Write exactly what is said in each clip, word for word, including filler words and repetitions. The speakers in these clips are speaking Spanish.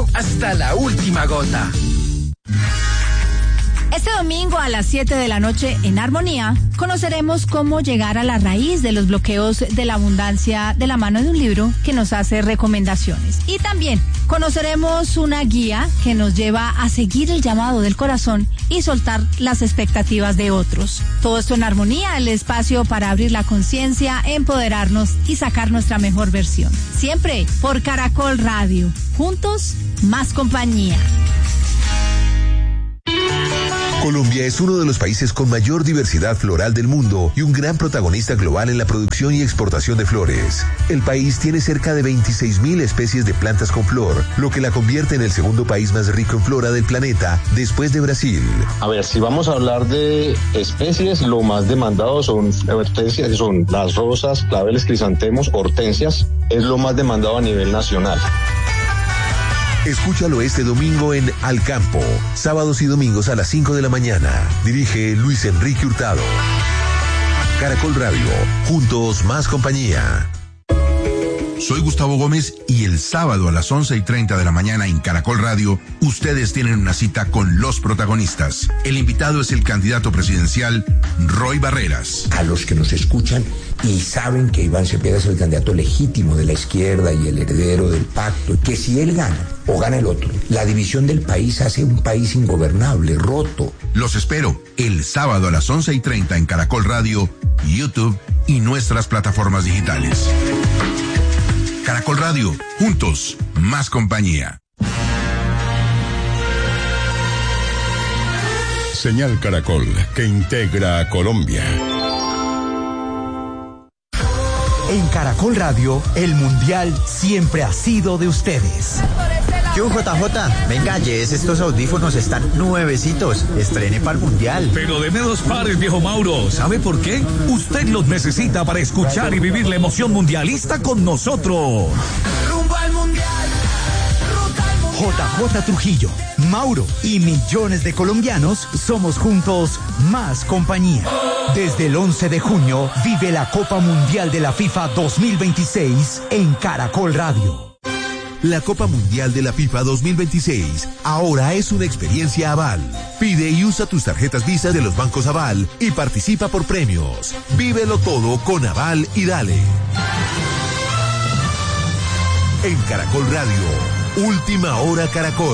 servicio hasta la última gota. Este domingo a las siete de la noche en Armonía conoceremos cómo llegar a la raíz de los bloqueos de la abundancia de la mano de un libro que nos hace recomendaciones. Y también conoceremos una guía que nos lleva a seguir el llamado del corazón y soltar las expectativas de otros. Todo esto en Armonía, el espacio para abrir la conciencia, empoderarnos y sacar nuestra mejor versión. Siempre por Caracol Radio. Juntos, más compañía. Colombia es uno de los países con mayor diversidad floral del mundo y un gran protagonista global en la producción y exportación de flores. El país tiene cerca de veintiséis mil especies de plantas con flor, lo que la convierte en el segundo país más rico en flora del planeta, después de Brasil. A ver, si vamos a hablar de especies, lo más demandado son especies, son las rosas, claveles, crisantemos, hortensias, es lo más demandado a nivel nacional. Escúchalo este domingo en Al Campo, sábados y domingos a las cinco de la mañana. Dirige Luis Enrique Hurtado. Caracol Radio, juntos más compañía. Soy Gustavo Gómez y el sábado a las once y treinta de la mañana en Caracol Radio, ustedes tienen una cita con los protagonistas. El invitado es el candidato presidencial Roy Barreras. A los que nos escuchan y saben que Iván Cepeda es el candidato legítimo de la izquierda y el heredero del pacto, que si él gana o gana el otro, la división del país hace un país ingobernable, roto. Los espero el sábado a las once y treinta en Caracol Radio, YouTube y nuestras plataformas digitales. Caracol Radio, juntos, más compañía. Señal Caracol, que integra a Colombia. En Caracol Radio, el Mundial siempre ha sido de ustedes. Yo, J J, venga, llévese estos audífonos, están nuevecitos, estrene para el Mundial. Pero deme dos pares, viejo Mauro, ¿sabe por qué? Usted los necesita para escuchar y vivir la emoción mundialista con nosotros. Rumbo al Mundial. J J Trujillo, Mauro y millones de colombianos somos juntos más compañía. Desde el once de junio vive la Copa Mundial de la FIFA dos mil veintiséis en Caracol Radio. La Copa Mundial de la FIFA dos mil veintiséis ahora es una experiencia Aval. Pide y usa tus tarjetas Visa de los bancos Aval y participa por premios. Vívelo todo con Aval y dale. En Caracol Radio, Última Hora Caracol.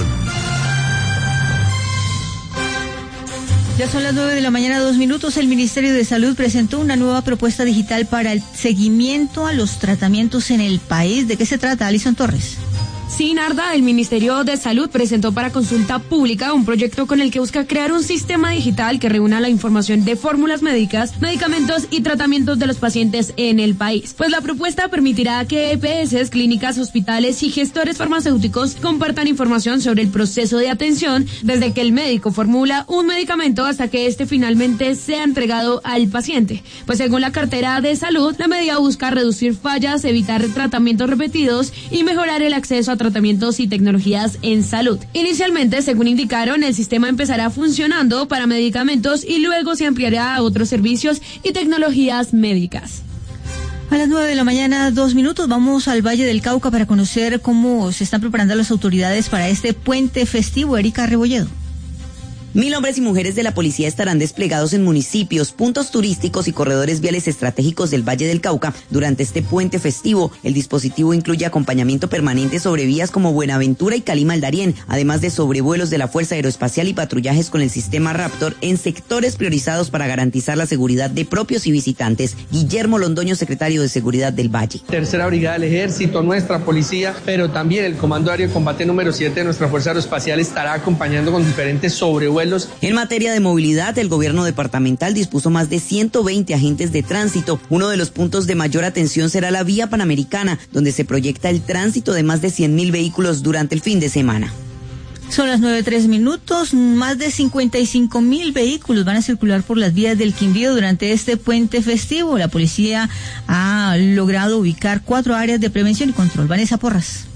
Ya son las nueve de la mañana, dos minutos. El Ministerio de Salud presentó una nueva propuesta digital para el seguimiento a los tratamientos en el país. ¿De qué se trata, Alison Torres? Sí, Narda, el Ministerio de Salud presentó para consulta pública un proyecto con el que busca crear un sistema digital que reúna la información de fórmulas médicas, medicamentos y tratamientos de los pacientes en el país. Pues la propuesta permitirá que E P S, clínicas, hospitales y gestores farmacéuticos compartan información sobre el proceso de atención desde que el médico formula un medicamento hasta que este finalmente sea entregado al paciente. Pues según la cartera de salud, la medida busca reducir fallas, evitar tratamientos repetidos y mejorar el acceso a tratamientos y tecnologías en salud. Inicialmente, según indicaron, el sistema empezará funcionando para medicamentos y luego se ampliará a otros servicios y tecnologías médicas. A las nueve de la mañana, dos minutos, vamos al Valle del Cauca para conocer cómo se están preparando las autoridades para este puente festivo. Erika Rebolledo. Mil hombres y mujeres de la policía estarán desplegados en municipios, puntos turísticos y corredores viales estratégicos del Valle del Cauca durante este puente festivo. El dispositivo incluye acompañamiento permanente sobre vías como Buenaventura y Cali Maldarién, además de sobrevuelos de la Fuerza Aeroespacial y patrullajes con el sistema Raptor en sectores priorizados para garantizar la seguridad de propios y visitantes. Guillermo Londoño, secretario de Seguridad del Valle. Tercera Brigada del Ejército, nuestra policía, pero también el Comando Aéreo de Combate número siete de nuestra Fuerza Aeroespacial estará acompañando con diferentes sobrevuelos. En materia de movilidad, el gobierno departamental dispuso más de ciento veinte agentes de tránsito. Uno de los puntos de mayor atención será la vía Panamericana, donde se proyecta el tránsito de más de cien mil vehículos durante el fin de semana. Son las nueve, tres minutos. Más de cincuenta y cinco mil vehículos van a circular por las vías del Quindío durante este puente festivo. La policía ha logrado ubicar cuatro áreas de prevención y control. Vanessa Porras.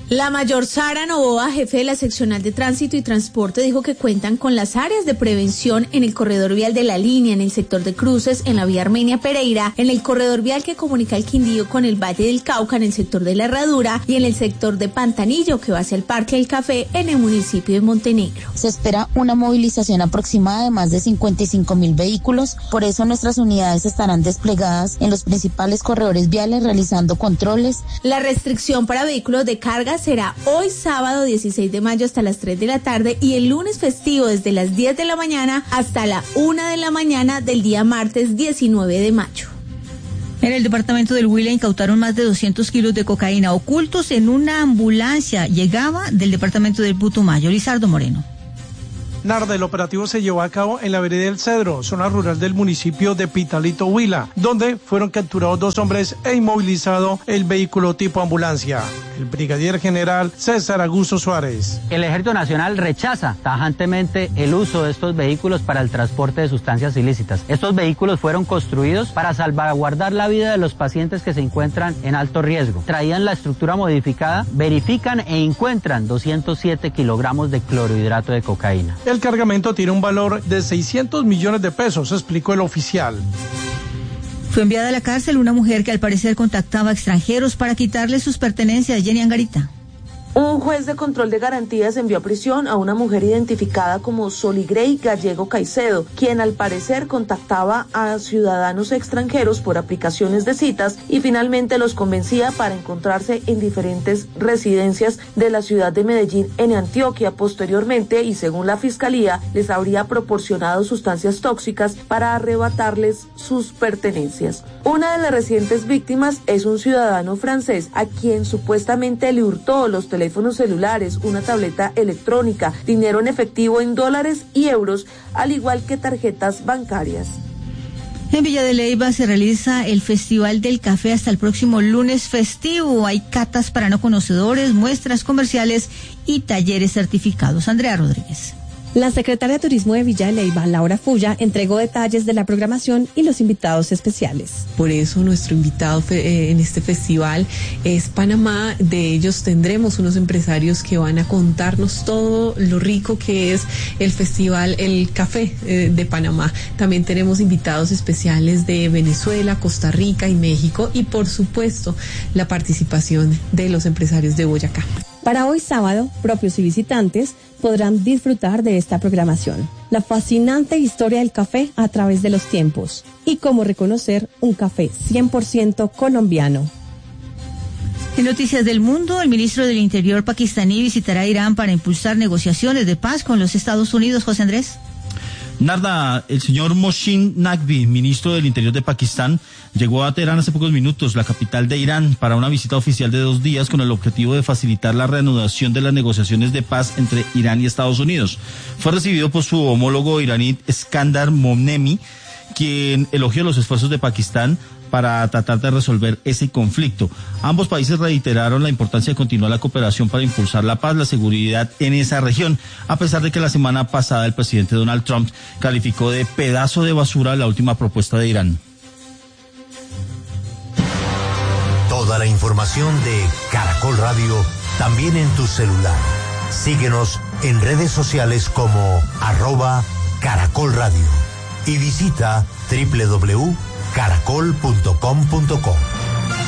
La mayor Sara Novoa, jefe de la seccional de tránsito y transporte, dijo que cuentan con las áreas de prevención en el corredor vial de La Línea, en el sector de cruces, en la vía Armenia Pereira, en el corredor vial que comunica el Quindío con el Valle del Cauca, en el sector de La Herradura y en el sector de Pantanillo, que va hacia el Parque del Café, en el municipio de Montenegro. Se espera una movilización aproximada de más de cincuenta y cinco mil vehículos, por eso nuestras unidades estarán desplegadas en los principales corredores viales realizando controles. La restricción para vehículos de carga será hoy sábado dieciséis de mayo hasta las tres de la tarde y el lunes festivo desde las diez de la mañana hasta la una de la mañana del día martes diecinueve de mayo. En el departamento del Huila incautaron más de doscientos kilos de cocaína ocultos en una ambulancia. Llegaba del departamento del Putumayo. Lizardo Moreno. Narda, el operativo se llevó a cabo en la vereda del Cedro, zona rural del municipio de Pitalito, Huila, donde fueron capturados dos hombres e inmovilizado el vehículo tipo ambulancia. El brigadier general César Augusto Suárez. El Ejército Nacional rechaza tajantemente el uso de estos vehículos para el transporte de sustancias ilícitas. Estos vehículos fueron construidos para salvaguardar la vida de los pacientes que se encuentran en alto riesgo. Traían la estructura modificada, verifican e encuentran doscientos siete kilogramos de clorhidrato de cocaína. El cargamento tiene un valor de seiscientos millones de pesos, explicó el oficial. Fue enviada a la cárcel una mujer que al parecer contactaba a extranjeros para quitarles sus pertenencias. Jenny Angarita. Un juez de control de garantías envió a prisión a una mujer identificada como Soligrey Gallego Caicedo, quien al parecer contactaba a ciudadanos extranjeros por aplicaciones de citas y finalmente los convencía para encontrarse en diferentes residencias de la ciudad de Medellín en Antioquia. Posteriormente, y según la fiscalía, les habría proporcionado sustancias tóxicas para arrebatarles sus pertenencias. Una de las recientes víctimas es un ciudadano francés a quien supuestamente le hurtó los teléfonos teléfonos celulares, una tableta electrónica, dinero en efectivo en dólares y euros, al igual que tarjetas bancarias. En Villa de Leyva se realiza el Festival del Café hasta el próximo lunes festivo. Hay catas para no conocedores, muestras comerciales y talleres certificados. Andrea Rodríguez. La secretaria de Turismo de Villa de Leyva, Laura Fulla, entregó detalles de la programación y los invitados especiales. Por eso nuestro invitado fe, eh, en este festival es Panamá. De ellos tendremos unos empresarios que van a contarnos todo lo rico que es el festival, el café eh, de Panamá. También tenemos invitados especiales de Venezuela, Costa Rica y México y por supuesto la participación de los empresarios de Boyacá. Para hoy sábado, propios y visitantes podrán disfrutar de esta programación, la fascinante historia del café a través de los tiempos y cómo reconocer un café cien por ciento colombiano. En Noticias del Mundo, el ministro del Interior pakistaní visitará Irán para impulsar negociaciones de paz con los Estados Unidos. José Andrés. Narda, el señor Mohsin Naqvi, ministro del Interior de Pakistán, llegó a Teherán hace pocos minutos, la capital de Irán, para una visita oficial de dos días con el objetivo de facilitar la reanudación de las negociaciones de paz entre Irán y Estados Unidos. Fue recibido por su homólogo iraní Skandar Mognemi, quien elogió los esfuerzos de Pakistán para tratar de resolver ese conflicto. Ambos países reiteraron la importancia de continuar la cooperación para impulsar la paz, la seguridad en esa región, a pesar de que la semana pasada el presidente Donald Trump calificó de pedazo de basura la última propuesta de Irán. Toda la información de Caracol Radio también en tu celular. Síguenos en redes sociales como arroba Caracol Radio y visita doble u doble u doble u punto caracol punto com punto co.